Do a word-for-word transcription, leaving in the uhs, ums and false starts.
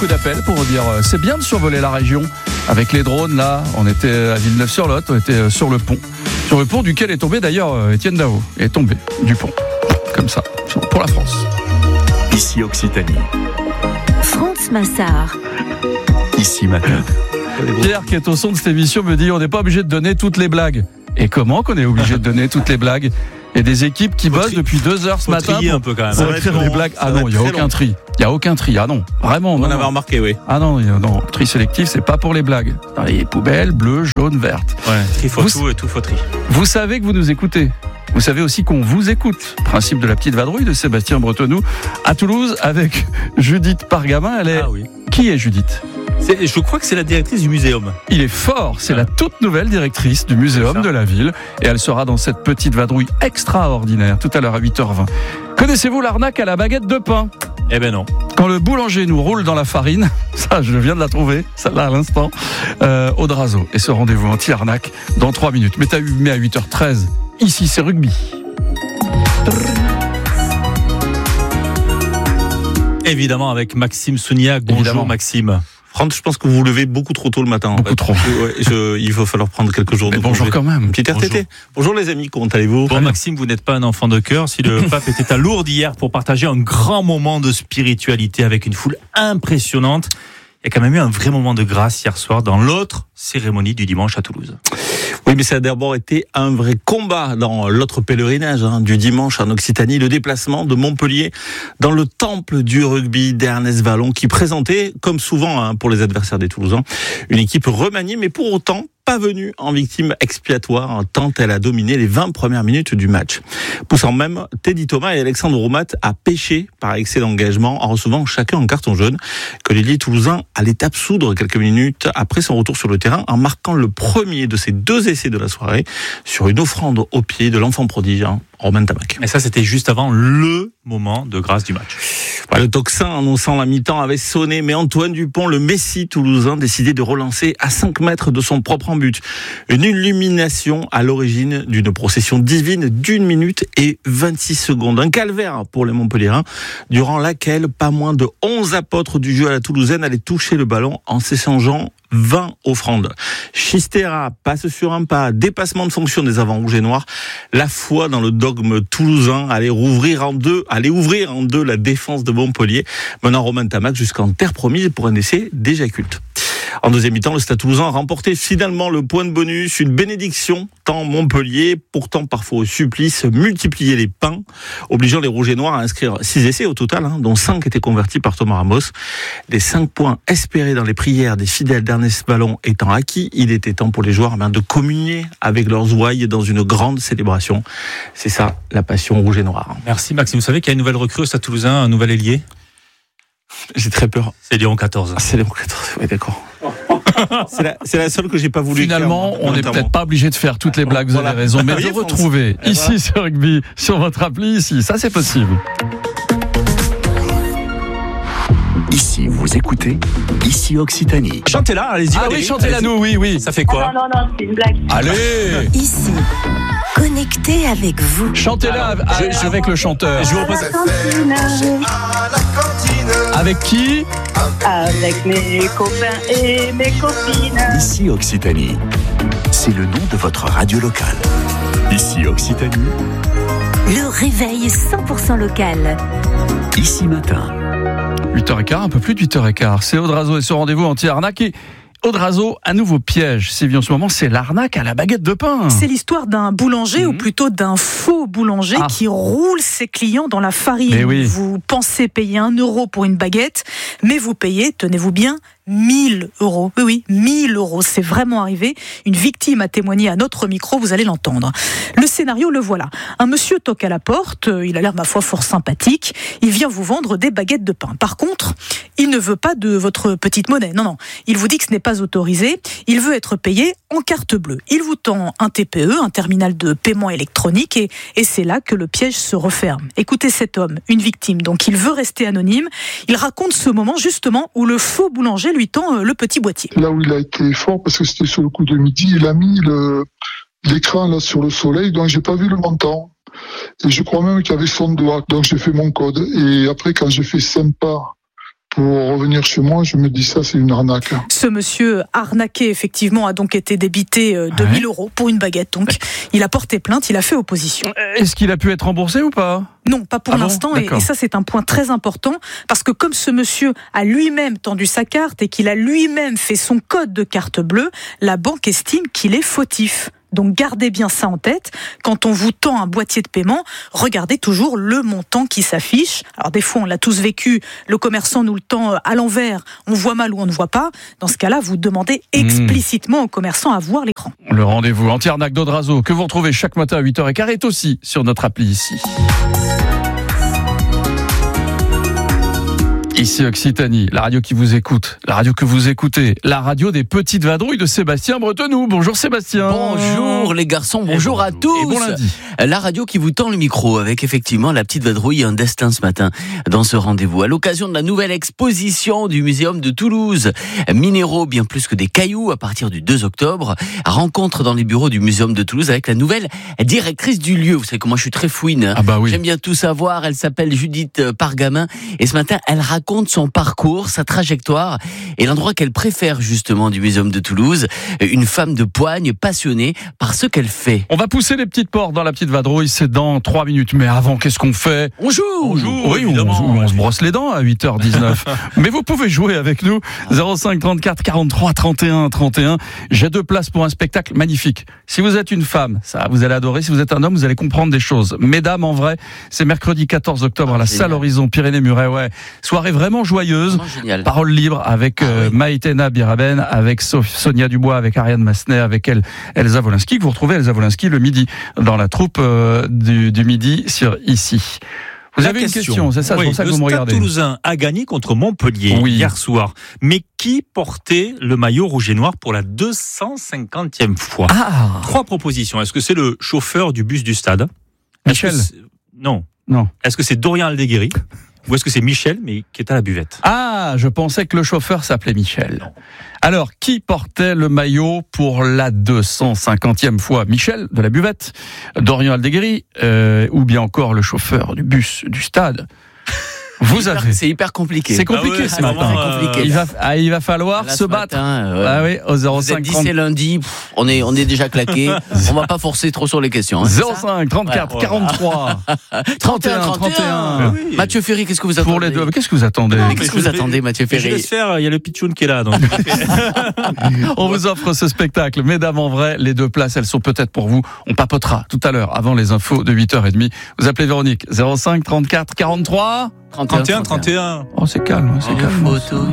beaucoup d'appels pour dire euh, c'est bien de survoler la région. Avec les drones, là, on était à Villeneuve-sur-Lot, on était euh, sur le pont. Sur le pont duquel est tombé d'ailleurs euh, Étienne Daho. Il est tombé du pont. Comme ça, pour la France. Ici Occitanie. France Massard. Ici Matin. Pierre, qui est au son de cette émission, me dit on n'est pas obligé de donner toutes les blagues. Et comment qu'on est obligé de donner toutes les blagues ? Il y a des équipes qui bossent depuis deux heures ce matin pour, un peu quand même. pour écrire des blagues. Ah non, il n'y a aucun tri. Il n'y a aucun tri. Ah non, vraiment. On non, avait non. remarqué, oui. Ah non, non, tri sélectif, c'est pas pour les blagues. Dans les poubelles, bleues, jaunes, vertes. Ouais, tri faut vous, tout et tout faut tri. Vous savez que vous nous écoutez. Vous savez aussi qu'on vous écoute. Principe de la petite vadrouille de Sébastien Bretenoux à Toulouse avec Judith Pargamin. Elle est... Ah oui. Qui est Judith ? C'est, je crois que c'est la directrice du muséum. Il est fort, c'est Ouais. la toute nouvelle directrice du muséum de la ville et elle sera dans cette petite vadrouille extraordinaire tout à l'heure à huit heures vingt. Connaissez-vous l'arnaque à la baguette de pain ? Eh ben non. Quand le boulanger nous roule dans la farine, ça je viens de la trouver, celle-là à l'instant, euh, Audrazo. Et ce rendez-vous anti-arnaque dans trois minutes. Mais t'as eu mais à huit heures treize, ici c'est rugby. Évidemment avec Maxime Souniac. Bonjour Évidemment. Maxime. Franck, je pense que vous vous levez beaucoup trop tôt le matin. Beaucoup en fait. trop. Ouais, je, il va falloir prendre quelques jours Mais de bonjour congé. quand même. Une petite R T T. Bonjour. Bonjour les amis, comment allez-vous ? Bon Maxime, vous n'êtes pas un enfant de cœur. Si le pape était à Lourdes hier pour partager un grand moment de spiritualité avec une foule impressionnante, il y a quand même eu un vrai moment de grâce hier soir dans l'autre cérémonie du dimanche à Toulouse. Oui, mais ça a d'abord été un vrai combat dans l'autre pèlerinage hein, du dimanche en Occitanie, le déplacement de Montpellier dans le temple du rugby d'Ernest Vallon qui présentait, comme souvent hein, pour les adversaires des Toulousains, une équipe remaniée, mais pour autant pas venue en victime expiatoire hein, tant elle a dominé les vingt premières minutes du match, poussant même Teddy Thomas et Alexandre Roumat à pêcher par excès d'engagement en recevant chacun un carton jaune que l'ailier toulousain allait absoudre quelques minutes après son retour sur le terrain en marquant le premier de ses deux essais de la soirée sur une offrande au pied de l'enfant prodige, hein, Romain Ntamack. Et ça, c'était juste avant le moment de grâce du match. Le tocsin annonçant la mi-temps avait sonné, mais Antoine Dupont, le Messi toulousain, décidait de relancer à cinq mètres de son propre but. Une illumination à l'origine d'une procession divine d'une minute et vingt-six secondes. Un calvaire pour les Montpelliérains, durant laquelle pas moins de onze apôtres du jeu à la toulousaine allaient toucher le ballon en s'échangeant vingt offrandes. Chistera passe sur un pas, dépassement de fonction des avants rouges et noirs. La foi dans le dogme toulousain allait rouvrir en deux, allait ouvrir en deux la défense de Montpellier, menant Romain Ntamack jusqu'en terre promise pour un essai déjà culte. En deuxième mi-temps, le Stade Toulousain a remporté finalement le point de bonus, une bénédiction, tant Montpellier, pourtant parfois au supplice, multipliait les pains, obligeant les Rouges et Noirs à inscrire six essais au total, hein, dont cinq étaient convertis par Thomas Ramos. Les cinq points espérés dans les prières des fidèles d'Ernest Vallon étant acquis, il était temps pour les joueurs ben, de communier avec leurs ouailles dans une grande célébration. C'est ça, la passion Rouge et Noire. Merci Maxime. Vous savez qu'il y a une nouvelle recrue au Stade Toulousain, un nouvel ailier ? J'ai très peur. C'est Léon quatorze. Ah, c'est Léon quatorze, oui d'accord. C'est la, c'est la seule que j'ai pas voulu Finalement, faire, on n'est peut-être pas obligé de faire toutes les blagues, vous Voilà. avez raison, mais Vous de voyez, retrouver France. ici ce rugby sur votre appli, ici, ça c'est possible. Ici vous écoutez. Ici Occitanie. Chantez-la, allez-y. Ah Valérie. oui, chantez-la Allez-y. nous, oui, oui. Ça fait quoi ? Non, non, non, c'est une blague. Allez, Ici, connecté avec vous. chantez-la Alors, avec, je- je- avec le chanteur. Je vous repose. Avec qui ? Avec mes copains et mes copines. Ici Occitanie. C'est le nom de votre radio locale. Ici Occitanie. Le réveil cent pour cent local. Ici Matin. huit heures quinze, un peu plus de huit heures quinze. C'est Audrazo et ce rendez-vous anti-arnaque. Et Audrazo, un nouveau piège sévit en ce moment, c'est l'arnaque à la baguette de pain. C'est l'histoire d'un boulanger, Mmh. ou plutôt d'un faux boulanger, Ah. qui roule ses clients dans la farine. Mais oui. Vous pensez payer un euro pour une baguette, mais vous payez, tenez-vous bien, mille euros. Oui, oui, mille euros. C'est vraiment arrivé. Une victime a témoigné à notre micro, vous allez l'entendre. Le scénario, le voilà. Un monsieur toque à la porte, il a l'air, ma foi, fort sympathique. Il vient vous vendre des baguettes de pain. Par contre, il ne veut pas de votre petite monnaie. Non, non. Il vous dit que ce n'est pas autorisé. Il veut être payé en carte bleue. Il vous tend un T P E, un terminal de paiement électronique, et, et c'est là que le piège se referme. Écoutez cet homme, une victime, donc il veut rester anonyme. Il raconte ce moment justement où le faux boulanger lui tend le petit boîtier. Là où il a été fort, parce que c'était sur le coup de midi, il a mis le, l'écran là sur le soleil, donc j'ai pas vu le montant. Et je crois même qu'il y avait son doigt, donc j'ai fait mon code. Et après, quand j'ai fait sympa pour revenir chez moi, je me dis ça, c'est une arnaque. Ce monsieur arnaqué, effectivement, a donc été débité de Ouais. mille euros pour une baguette. Donc, il a porté plainte, il a fait opposition. Est-ce qu'il a pu être remboursé ou pas ? Non, pas pour Ah bon, l'instant. Et, d'accord. et ça, c'est un point très important. Parce que comme ce monsieur a lui-même tendu sa carte et qu'il a lui-même fait son code de carte bleue, la banque estime qu'il est fautif. Donc gardez bien ça en tête. Quand on vous tend un boîtier de paiement, regardez toujours le montant qui s'affiche. Alors des fois, on l'a tous vécu, le commerçant nous le tend à l'envers, on voit mal ou on ne voit pas. Dans ce cas-là, vous demandez explicitement au commerçant à voir l'écran. Le rendez-vous anti-arnaque d'Odrazo que vous retrouvez chaque matin à huit heures quinze est aussi sur notre appli ici. Ici Occitanie, la radio qui vous écoute, la radio que vous écoutez, la radio des petites vadrouilles de Sébastien Bretenoux. Bonjour Sébastien. Bonjour les garçons, bonjour à tous. Et bon lundi. La radio qui vous tend le micro avec effectivement la petite vadrouille et un destin ce matin dans ce rendez-vous. À l'occasion de la nouvelle exposition du Muséum de Toulouse, minéraux bien plus que des cailloux à partir du deux octobre, rencontre dans les bureaux du Muséum de Toulouse avec la nouvelle directrice du lieu. Vous savez que moi je suis très fouine, hein. Ah bah oui. J'aime bien tout savoir. Elle s'appelle Judith Pargamin et ce matin elle raconte son parcours, sa trajectoire et l'endroit qu'elle préfère justement du Muséum de Toulouse. Une femme de poigne passionnée par ce qu'elle fait. On va pousser les petites portes dans la petite vadrouille, c'est dans trois minutes. Mais avant, qu'est-ce qu'on fait ? On joue. On joue, Oui, on, évidemment. joue, on se brosse les dents à huit heures dix-neuf. Mais vous pouvez jouer avec nous. zéro cinq trente-quatre quarante-trois trente et un trente et un. J'ai deux places pour un spectacle magnifique. Si vous êtes une femme, ça, vous allez adorer. Si vous êtes un homme, vous allez comprendre des choses. Mesdames, en vrai, c'est mercredi quatorze octobre à la génial. Salle Horizon Pyrénées-Muret. Ouais. Soirée vraiment joyeuse. Vraiment génial. Parole libre avec Ah euh, oui. Maïtena Biraben, avec Sof- Sonia Dubois, avec Ariane Massenet, avec elle, Elsa Wolinski, que vous retrouvez Elsa Wolinski le midi dans la troupe euh, du, du midi sur ici. Vous La avez une question, c'est ça, c'est Oui, pour ça que le vous me Stade regardez. Toulousain a gagné contre Montpellier Oui. hier soir. Mais qui portait le maillot rouge et noir pour la deux cent cinquantième fois ? Ah, Trois propositions. Est-ce que c'est le chauffeur du bus du stade ? Est-ce que Michel. c'est- Non. Non. Est-ce que c'est Dorian Aldeguerri ? Ou est-ce que c'est Michel, mais qui est à la buvette ? Ah, je pensais que le chauffeur s'appelait Michel. Alors, qui portait le maillot pour la deux cent cinquantième fois ? Michel, de la buvette, Dorian Aldeguerri, euh, ou bien encore le chauffeur du bus du stade ? Vous Hyper- avez. C'est hyper compliqué. C'est compliqué Ah ouais, ce c'est matin. vraiment, euh, compliqué. Il va, ah, il va falloir Là, se ce battre. matin, ouais. Ah oui, au zéro Vous êtes cinq dit trente. c'est lundi, pff, on est on est déjà claqué. On va pas forcer trop sur les questions. Hein, c'est zéro ça cinq trente-quatre Ouais, quarante-trois trente et un trente et un. Oui. Mathieu Ferry, qu'est-ce que vous attendez Pour les deux. Qu'est-ce que vous attendez? Mais qu'est-ce que vous attendez, Mathieu Mais je Ferry laisse faire, il y a le pitchoun qui est là. Donc. On vous offre ce spectacle. Mesdames, en vrai, les deux places, elles sont peut-être pour vous. On papotera tout à l'heure, avant les infos de huit heures trente. Vous appelez Véronique. zéro cinq trente-quatre quarante-trois. trente et un, trente et un. Oh, c'est calme, c'est En calme. photo.